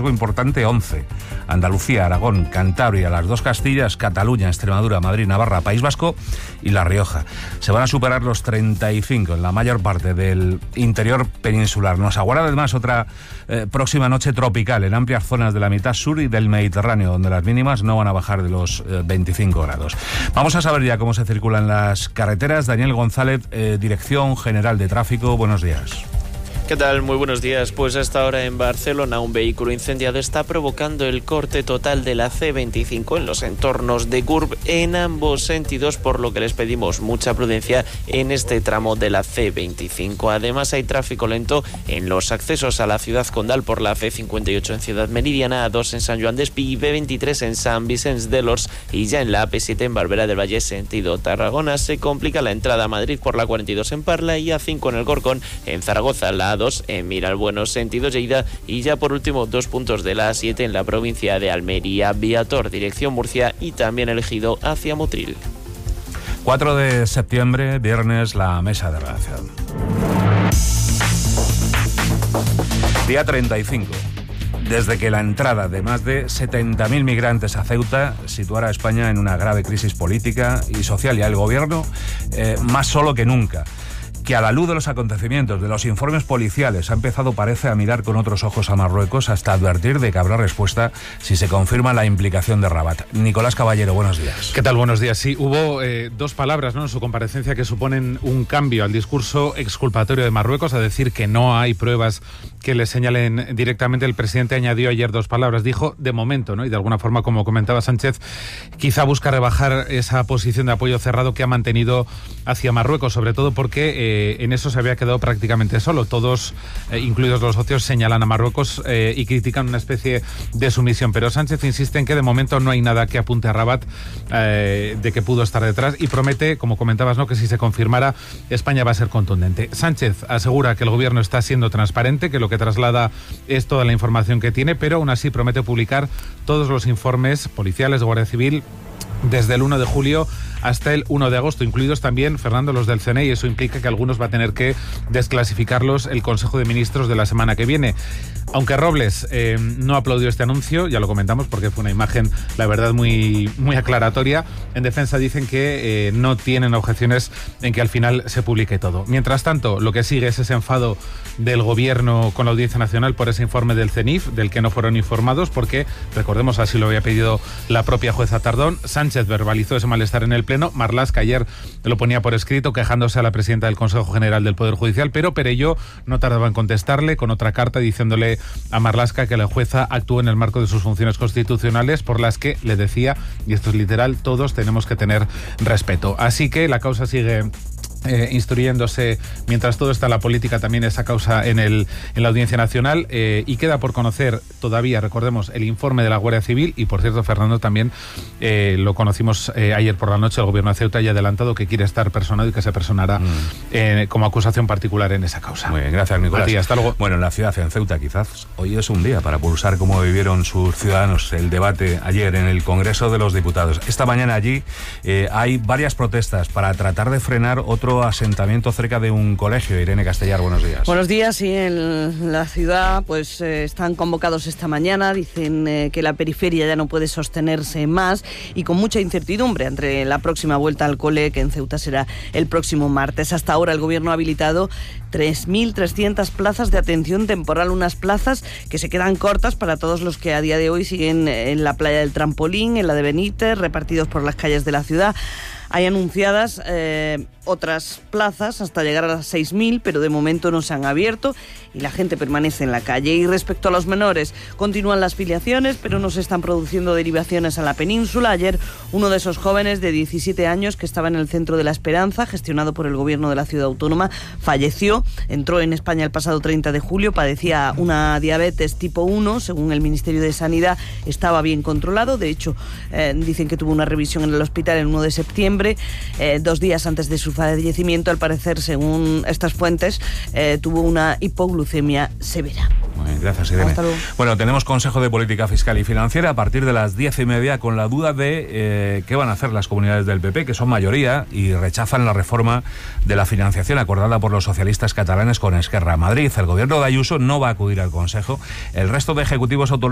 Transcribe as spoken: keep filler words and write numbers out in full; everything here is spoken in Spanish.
riesgo importante once. Andalucía, Aragón, Cantabria, las dos Castillas, Cataluña, Extremadura, Madrid, Navarra, País Vasco y La Rioja. Se van a superar los treinta y cinco en la mayor parte del interior peninsular. Nos aguarda además otra eh, próxima noche tropical en amplias zonas de la mitad sur y del Mediterráneo, donde las mínimas no van a bajar de los eh, veinticinco grados. Vamos a saber ya cómo se circulan las carreteras. Daniel González, eh, Dirección General de Tráfico, buenos días. ¿Qué tal? Muy buenos días. Pues hasta ahora en Barcelona un vehículo incendiado está provocando el corte total de la ce veinticinco en los entornos de Gurb en ambos sentidos, por lo que les pedimos mucha prudencia en este tramo de la ce veinticinco. Además hay tráfico lento en los accesos a la ciudad condal por la ce cincuenta y ocho en Ciudad Meridiana, A dos en San Joan d'Espí y be veintitrés en San Vicens de Lors, y ya en la A P siete en Barberà del Vallès sentido Tarragona se complica la entrada a Madrid por la cuarenta y dos en Parla y A cinco en el Corcón. En Zaragoza la A dos en Miralbuenos sentido Lleida, y ya por último dos puntos de la A siete en la provincia de Almería, Viator dirección Murcia y también el Ejido hacia Motril. cuatro de septiembre, viernes, la mesa de redacción. Día treinta y cinco. Desde que la entrada de más de setenta mil migrantes a Ceuta situara a España en una grave crisis política y social, y al gobierno eh, más solo que nunca, que a la luz de los acontecimientos, de los informes policiales, ha empezado, parece, a mirar con otros ojos a Marruecos, hasta advertir de que habrá respuesta si se confirma la implicación de Rabat. Nicolás Caballero, buenos días. ¿Qué tal? Buenos días. Sí, hubo eh, dos palabras, ¿no?, en su comparecencia que suponen un cambio al discurso exculpatorio de Marruecos, a decir que no hay pruebas que le señalen directamente. El presidente añadió ayer dos palabras, dijo de momento, ¿no?, y de alguna forma, como comentaba Sánchez, quizá busca rebajar esa posición de apoyo cerrado que ha mantenido hacia Marruecos, sobre todo porque eh, en eso se había quedado prácticamente solo. Todos, eh, incluidos los socios, señalan a Marruecos eh, y critican una especie de sumisión, pero Sánchez insiste en que de momento no hay nada que apunte a Rabat eh, de que pudo estar detrás, y promete, como comentabas, ¿no?, que si se confirmara, España va a ser contundente. Sánchez asegura que el gobierno está siendo transparente, que lo que traslada es toda la información que tiene, pero aún así promete publicar todos los informes policiales de Guardia Civil desde el uno de julio hasta el uno de agosto, incluidos también, Fernando, los del C N I, y eso implica que algunos va a tener que desclasificarlos el Consejo de Ministros de la semana que viene. Aunque Robles eh, no aplaudió este anuncio, ya lo comentamos porque fue una imagen, la verdad, muy, muy aclaratoria, en defensa dicen que eh, no tienen objeciones en que al final se publique todo. Mientras tanto, lo que sigue es ese enfado del gobierno con la Audiencia Nacional por ese informe del CENIF, del que no fueron informados, porque, recordemos, así lo había pedido la propia jueza Tardón. Sánchez verbalizó ese malestar en el Pleno. Marlaska ayer lo ponía por escrito, quejándose a la presidenta del Consejo General del Poder Judicial, pero Perelló no tardaba en contestarle con otra carta diciéndole a Marlaska que la jueza actuó en el marco de sus funciones constitucionales, por las que, le decía, y esto es literal, todos tenemos que tener respeto. Así que la causa sigue Eh, instruyéndose, mientras todo está en la política, también esa causa en el en la Audiencia Nacional, eh, y queda por conocer todavía, recordemos, el informe de la Guardia Civil. Y por cierto, Fernando, también eh, lo conocimos eh, ayer por la noche, el gobierno de Ceuta ya ha adelantado que quiere estar personado y que se personará mm. eh, como acusación particular en esa causa. Muy bien, gracias, Nicolás. A ti, hasta luego. Bueno, en la ciudad, en Ceuta, quizás hoy es un día para pulsar cómo vivieron sus ciudadanos el debate ayer en el Congreso de los Diputados. Esta mañana allí eh, hay varias protestas para tratar de frenar otro asentamiento cerca de un colegio. Irene Castellar, buenos días. Buenos días. Sí, en la ciudad pues eh, están convocados esta mañana. Dicen eh, que la periferia ya no puede sostenerse más, y con mucha incertidumbre entre la próxima vuelta al cole, que en Ceuta será el próximo martes. Hasta ahora el gobierno ha habilitado tres mil trescientas plazas de atención temporal, unas plazas que se quedan cortas para todos los que a día de hoy siguen en la playa del Trampolín, en la de Benítez, repartidos por las calles de la ciudad. Hay anunciadas eh, otras plazas hasta llegar a las seis mil, pero de momento no se han abierto y la gente permanece en la calle. Y respecto a los menores, continúan las filiaciones, pero no se están produciendo derivaciones a la península. Ayer uno de esos jóvenes de diecisiete años que estaba en el Centro de la Esperanza, gestionado por el gobierno de la ciudad autónoma, falleció. Entró en España el pasado treinta de julio, padecía una diabetes tipo uno, según el Ministerio de Sanidad estaba bien controlado. De hecho, eh, dicen que tuvo una revisión en el hospital el uno de septiembre. Eh, dos días antes de su fallecimiento, al parecer, según estas fuentes, eh, tuvo una hipoglucemia severa. Muy bien, gracias, Irene. Hasta luego. Bueno, tenemos Consejo de Política Fiscal y Financiera a partir de las diez y media, con la duda de eh, qué van a hacer las comunidades del P P, que son mayoría y rechazan la reforma de la financiación acordada por los socialistas catalanes con Esquerra. Madrid, el gobierno de Ayuso no va a acudir al Consejo. El resto de ejecutivos autonómicos